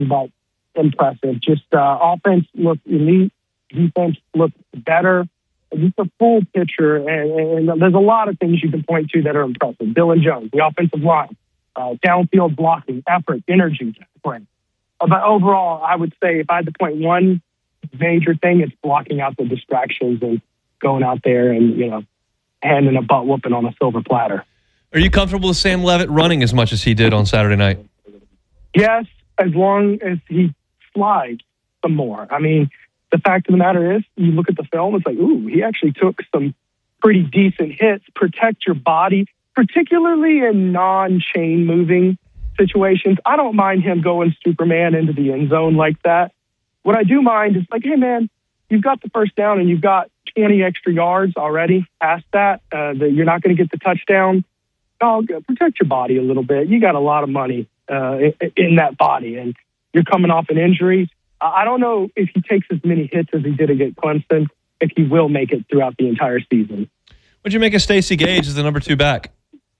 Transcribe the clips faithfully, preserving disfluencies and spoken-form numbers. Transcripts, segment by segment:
but impressive. Just uh, offense looked elite. Defense looked better. Just a full picture, and, and there's a lot of things you can point to that are impressive. Dillon Jones, the offensive line, uh, downfield blocking, effort, energy, tackling. But overall, I would say if I had to point one major thing, it's blocking out the distractions and going out there and, you know, handing a butt whooping on a silver platter. Are you comfortable with Sam Levitt running as much as he did on Saturday night? Yes, as long as he slides some more. I mean, the fact of the matter is, you look at the film, it's like, ooh, he actually took some pretty decent hits. Protect your body, particularly in non-chain moving situations. I don't mind him going Superman into the end zone like that. What I do mind is like, hey, man, you've got the first down and you've got twenty extra yards already past that. Uh, that you're not going to get the touchdown. Oh, protect your body a little bit. You got a lot of money uh, in, in that body, and you're coming off an injury. I don't know if he takes as many hits as he did against Clemson, if he will make it throughout the entire season. What'd you make of Stacey Gage as the number two back?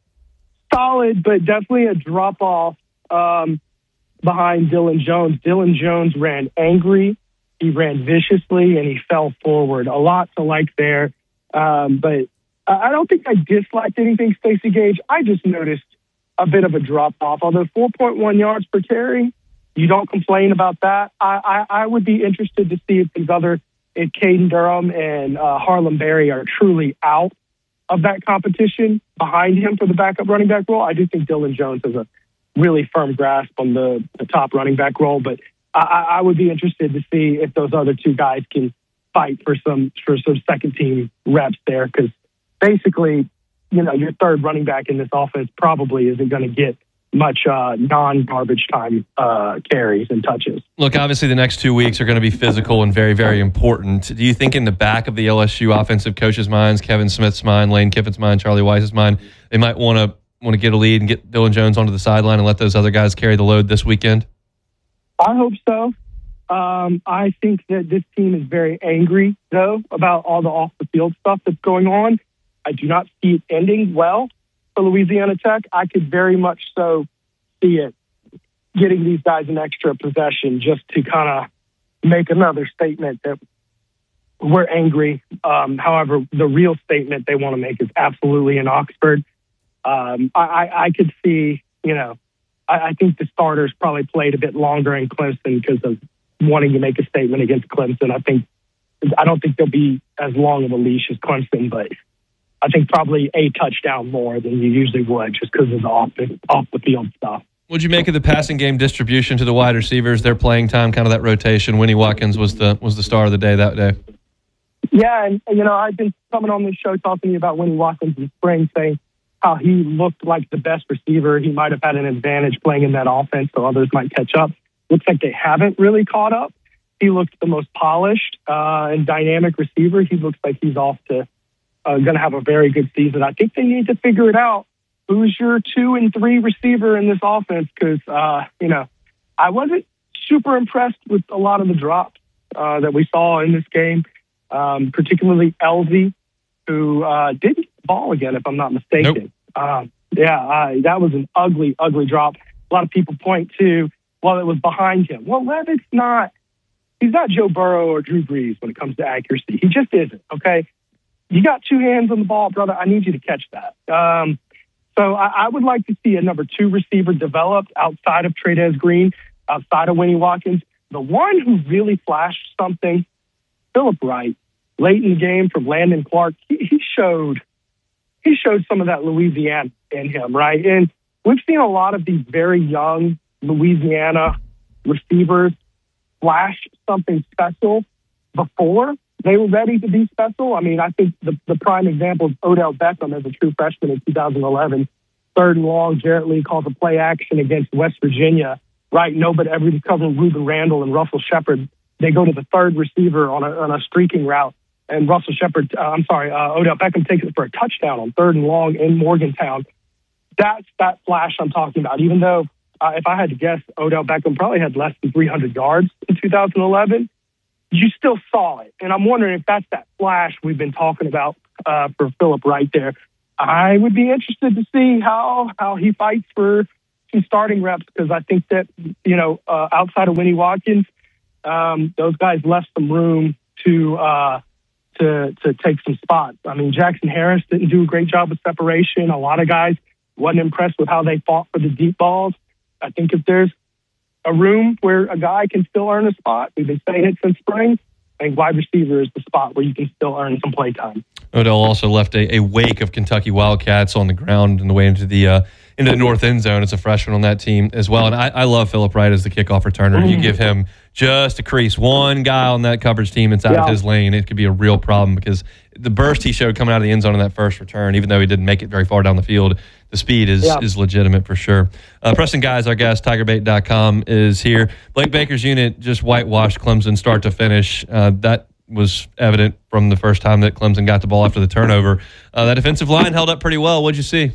Solid, but definitely a drop-off um, behind Dillon Jones. Dillon Jones ran angry, he ran viciously, and he fell forward. A lot to like there. Um, but I don't think I disliked anything Stacey Gage. I just noticed a bit of a drop-off. Although four point one yards per carry, you don't complain about that. I, I, I would be interested to see if these other, if Caden Durham and uh, Harlem Berry are truly out of that competition behind him for the backup running back role. I do think Dillon Jones has a really firm grasp on the, the top running back role, but I, I would be interested to see if those other two guys can fight for some for some second team reps there, because basically, you know, your third running back in this offense probably isn't going to get much uh, non-garbage time uh, carries and touches. Look, obviously the next two weeks are going to be physical and very, very important. Do you think in the back of the L S U offensive coaches' minds, Kevin Smith's mind, Lane Kiffin's mind, Charlie Weiss's mind, they might want to want to get a lead and get Dillon Jones onto the sideline and let those other guys carry the load this weekend? I hope so. Um, I think that this team is very angry, though, about all the off-the-field stuff that's going on. I do not see it ending well for Louisiana Tech. I could very much so see it getting these guys an extra possession just to kind of make another statement that we're angry. Um, however, the real statement they want to make is absolutely in Oxford. Um, I, I, I could see, you know, I, I think the starters probably played a bit longer in Clemson because of wanting to make a statement against Clemson. I think I don't think they'll be as long of a leash as Clemson, but I think probably a touchdown more than you usually would just because of the off the, off the field stuff. What'd you make of the passing game distribution to the wide receivers, their playing time, kind of that rotation? Winnie Watkins was the was the star of the day that day. Yeah, and you know, I've been coming on this show talking to you about Winnie Watkins in spring, saying how he looked like the best receiver. He might have had an advantage playing in that offense, so others might catch up. Looks like they haven't really caught up. He looks the most polished uh, and dynamic receiver. He looks like he's off to uh, going to have a very good season. I think they need to figure it out. Who's your two and three receiver in this offense? Because, uh, you know, I wasn't super impressed with a lot of the drops uh, that we saw in this game, um, particularly Elzy, who uh, didn't ball again, if I'm not mistaken. Nope. Um, yeah, uh, that was an ugly, ugly drop. A lot of people point to, well, it was behind him. Well, Levitt's not, he's not Joe Burrow or Drew Brees when it comes to accuracy. He just isn't, okay? You got two hands on the ball, brother. I need you to catch that. Um, so I, I would like to see a number two receiver developed outside of Trey'Dez Green, outside of Winnie Watkins. The one who really flashed something, Philip Wright, late in the game from Landon Clark, he, he showed he showed some of that Louisiana in him, right? And we've seen a lot of these very young Louisiana receivers flash something special before they were ready to be special. I mean, I think the, the prime example is Odell Beckham as a true freshman in two thousand eleven. Third and long, Jarrett Lee calls a play action against West Virginia, right? Nobody ever covering Ruben Randall and Russell Shepard. They go to the third receiver on a, on a streaking route, and Russell Shepard, uh, I'm sorry, uh, Odell Beckham takes it for a touchdown on third and long in Morgantown. That's that flash I'm talking about. Even though, uh, if I had to guess, Odell Beckham probably had less than three hundred yards in two thousand eleven. You still saw it. And I'm wondering if that's that flash we've been talking about uh, for Philip Wright there. I would be interested to see how, how he fights for some starting reps because I think that, you know, uh, outside of Winnie Watkins, um, those guys left some room to uh, to to take some spots. I mean, Jackson Harris didn't do a great job with separation. A lot of guys wasn't impressed with how they fought for the deep balls. I think if there's a room where a guy can still earn a spot, we've been saying it since spring, I think wide receiver is the spot where you can still earn some play time. Odell also left a, a wake of Kentucky Wildcats on the ground on the way into the uh, into the north end zone. It's a freshman on that team as well. And I, I love Philip Wright as the kickoff returner. Mm. You give him just a crease, one guy on that coverage team that's out yeah. of his lane, it could be a real problem because the burst he showed coming out of the end zone in that first return, even though he didn't make it very far down the field, the speed is yeah. is legitimate for sure. Uh, Preston Guys, our guest, Tiger Bait dot com is here. Blake Baker's unit just whitewashed Clemson start to finish. Uh, that was evident from the first time that Clemson got the ball after the turnover. Uh, that defensive line held up pretty well. What'd you see?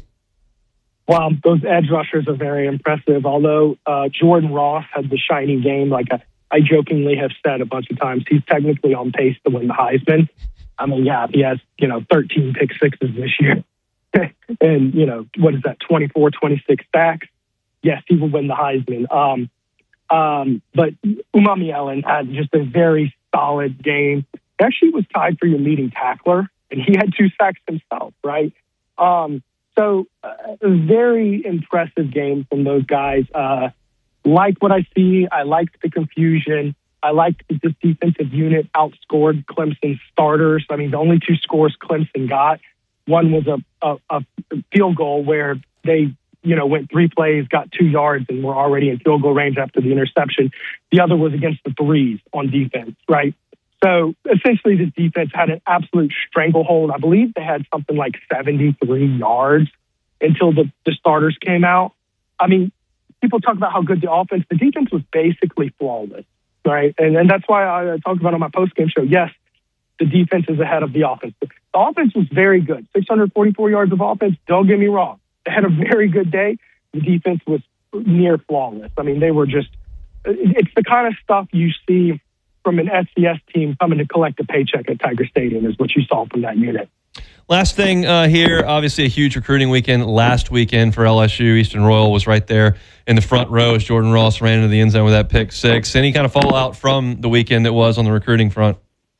Well, those edge rushers are very impressive. Although uh, Jordan Ross had the shiny game, like I, I jokingly have said a bunch of times, he's technically on pace to win the Heisman. I mean, yeah, he has, you know, thirteen pick sixes this year. And, you know, what is that, twenty-four, twenty-six sacks? Yes, he will win the Heisman. Um, um, but Umami Ellen had just a very solid game. He actually was tied for your leading tackler, and he had two sacks himself, right? Um, so uh, a very impressive game from those guys. Uh, like what I see. I liked the confusion. I liked that this defensive unit outscored Clemson's starters. I mean, the only two scores Clemson got, one was a, a, a field goal where they, you know, went three plays, got two yards, and were already in field goal range after the interception. The other was against the threes on defense, right? So essentially this defense had an absolute stranglehold. I believe they had something like seventy-three yards until the, the starters came out. I mean, people talk about how good the offense, the defense was basically flawless, right? And, and that's why I talked about on my postgame show, yes, the defense is ahead of the offense. The offense was very good. six hundred forty-four yards of offense, don't get me wrong. They had a very good day. The defense was near flawless. I mean, they were just, it's the kind of stuff you see from an S C S team coming to collect a paycheck at Tiger Stadium is what you saw from that unit. Last thing uh, here, obviously a huge recruiting weekend last weekend for L S U. Eastern Royal was right there in the front row as Jordan Ross ran into the end zone with that pick six. Any kind of fallout from the weekend that was on the recruiting front?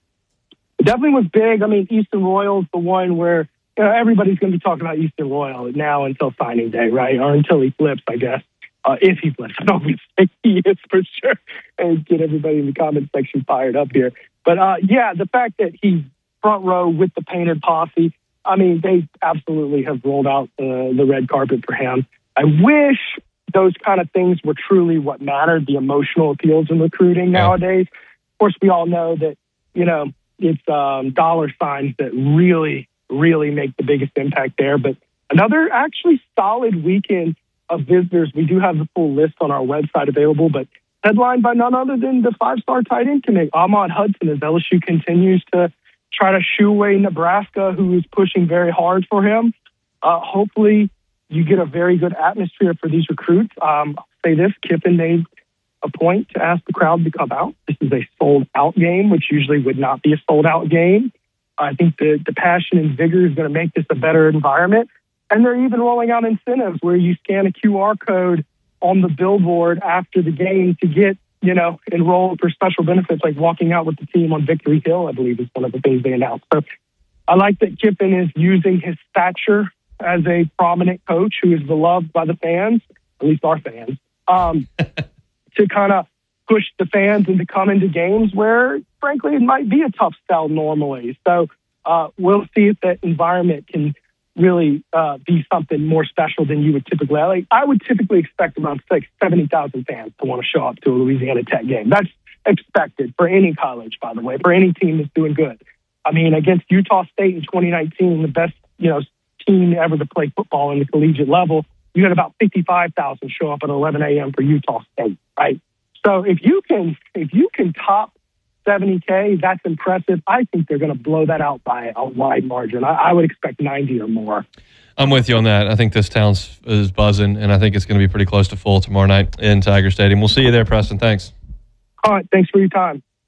It definitely was big. I mean, Eastern Royal is the one where, you know, everybody's going to be talking about Eastern Royal now until signing day, right? Or until he flips, I guess. Uh, if he flips. I don't think he is for sure. And get everybody in the comment section fired up here. But, uh, yeah, the fact that he's front row with the painted posse, I mean, they absolutely have rolled out the, the red carpet for him. I wish those kind of things were truly what mattered, the emotional appeals in recruiting yeah. nowadays. Of course, we all know that, you know, it's um, dollar signs that really, really make the biggest impact there. But another actually solid weekend of visitors. We do have the full list on our website available, but headlined by none other than the five-star tight end commit, Ahmad Hudson, as L S U continues to try to shoo away Nebraska, who is pushing very hard for him. Uh, hopefully you get a very good atmosphere for these recruits. Um, I'll say this, Kiffin made a point to ask the crowd to come out. This is a sold-out game, which usually would not be a sold-out game. I think the, the passion and vigor is going to make this a better environment. And they're even rolling out incentives where you scan a Q R code on the billboard after the game to get, you know, enrolled for special benefits, like walking out with the team on Victory Hill, I believe is one of the things they announced. So I like that Kiffin is using his stature as a prominent coach who is beloved by the fans, at least our fans, um, to kind of push the fans into coming to games where, frankly, it might be a tough sell normally. So uh, we'll see if that environment can really uh, be something more special than you would typically. Like, I would typically expect around six, seventy thousand fans to want to show up to a Louisiana Tech game. That's expected for any college, by the way, for any team that's doing good. I mean, against Utah State in twenty nineteen, the best, you know, team ever to play football in the collegiate level, you had about fifty-five thousand show up at eleven a.m. for Utah State, right? So if you can, if you can top seventy K, that's impressive. I think they're going to blow that out by a wide margin. I, I would expect ninety or more. I'm with you on that. I think this town is buzzing, and I think it's going to be pretty close to full tomorrow night in Tiger Stadium. We'll see you there, Preston. Thanks. All right. Thanks for your time.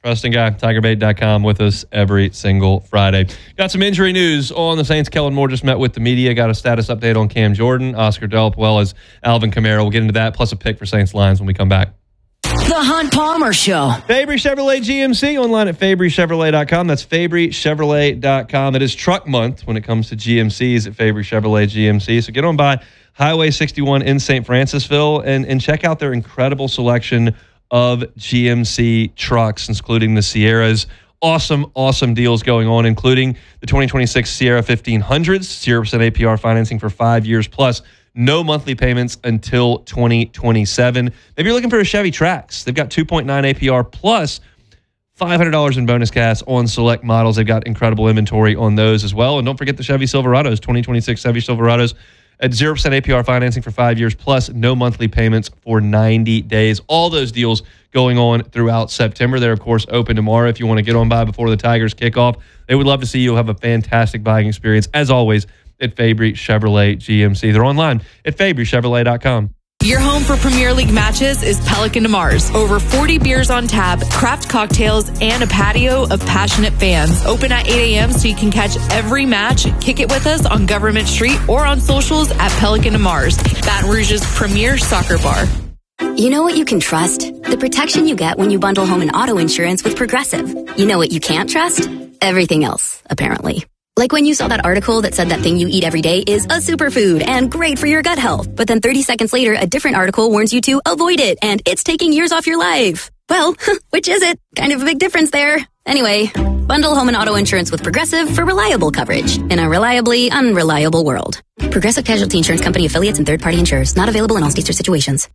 Trusting guy, tiger bait dot com, with us every single Friday. Got some injury news on the Saints. Kellen Moore just met with the media. Got a status update on Cam Jordan, Oscar Delp, as well as Alvin Kamara. We'll get into that, plus a pick for Saints lines when we come back. The Hunt Palmer Show. Fabry Chevrolet G M C, online at fabry chevrolet dot com. That's fabry chevrolet dot com. It is truck month when it comes to G M Cs at Fabry Chevrolet G M C. So get on by Highway sixty-one in Saint Francisville and, and check out their incredible selection of G M C trucks, including the Sierras. Awesome, awesome deals going on, including the twenty twenty-six Sierra fifteen hundreds, zero percent A P R financing for five years plus. No monthly payments until twenty twenty-seven. Maybe you're looking for a Chevy Trax. They've got two point nine A P R plus five hundred dollars in bonus cash on select models. They've got incredible inventory on those as well. And don't forget the Chevy Silverados, twenty twenty-six Chevy Silverados at zero percent A P R financing for five years plus no monthly payments for ninety days. All those deals going on throughout September. They're, of course, open tomorrow if you want to get on by before the Tigers kick off. They would love to see you. You'll have a fantastic buying experience, as always, at Fabry Chevrolet G M C. They're online at fabry chevrolet dot com. Your home for Premier League matches is Pelican to Mars. Over forty beers on tap, craft cocktails, and a patio of passionate fans. Open at eight a.m. so you can catch every match. Kick it with us on Government Street or on socials at Pelican to Mars, Baton Rouge's premier soccer bar. You know what you can trust? The protection you get when you bundle home and auto insurance with Progressive. You know what you can't trust? Everything else, apparently. Like when you saw that article that said that thing you eat every day is a superfood and great for your gut health. But then thirty seconds later, a different article warns you to avoid it and it's taking years off your life. Well, which is it? Kind of a big difference there. Anyway, bundle home and auto insurance with Progressive for reliable coverage in a reliably unreliable world. Progressive Casualty Insurance Company affiliates and third-party insurers. Not available in all states or situations.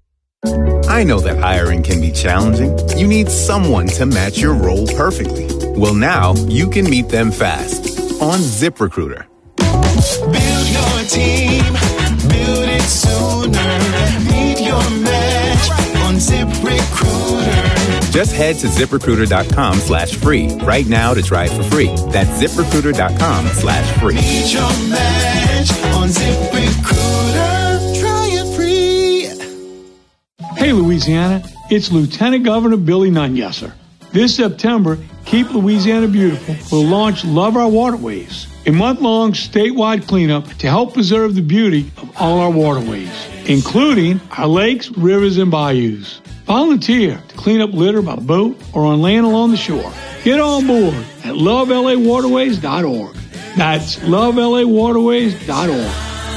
I know that hiring can be challenging. You need someone to match your role perfectly. Well, now you can meet them fast on ZipRecruiter. Build your team, build it sooner. Meet your match on ZipRecruiter. Just head to ZipRecruiter.com slash free right now to try it for free. That's ZipRecruiter.com slash free. Meet your match on ZipRecruiter. Try it free. Hey, Louisiana, it's Lieutenant Governor Billy Nungesser. This September, Keep Louisiana Beautiful will launch Love Our Waterways, a month-long statewide cleanup to help preserve the beauty of all our waterways, including our lakes, rivers, and bayous. Volunteer to clean up litter by boat or on land along the shore. Get on board at love l a waterways dot org. That's love l a waterways dot org.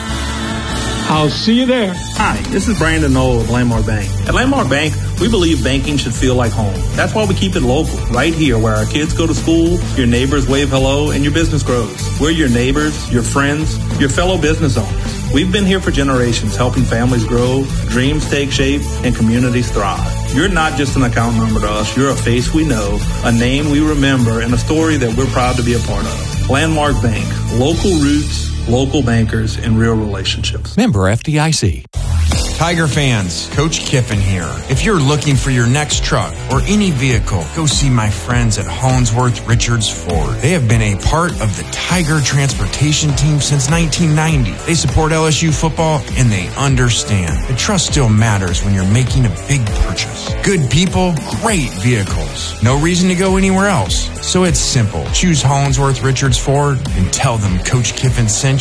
I'll see you there. Hi, this is Brandon Knoll of Landmark Bank. At Landmark Bank, we believe banking should feel like home. That's why we keep it local, right here where our kids go to school, your neighbors wave hello, and your business grows. We're your neighbors, your friends, your fellow business owners. We've been here for generations, helping families grow, dreams take shape, and communities thrive. You're not just an account number to us. You're a face we know, a name we remember, and a story that we're proud to be a part of. Landmark Bank, local roots, local bankers, and real relationships. Member F D I C. Tiger fans, Coach Kiffin here. If you're looking for your next truck or any vehicle, go see my friends at Hollingsworth Richards Ford. They have been a part of the Tiger transportation team since nineteen ninety. They support L S U football and they understand that trust still matters when you're making a big purchase. Good people, great vehicles. No reason to go anywhere else. So it's simple. Choose Hollingsworth Richards Ford and tell them Coach Kiffin sent